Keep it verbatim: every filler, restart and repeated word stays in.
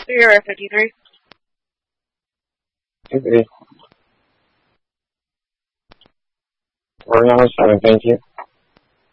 Sierra fifty-three. Okay. We're now seven, thank you.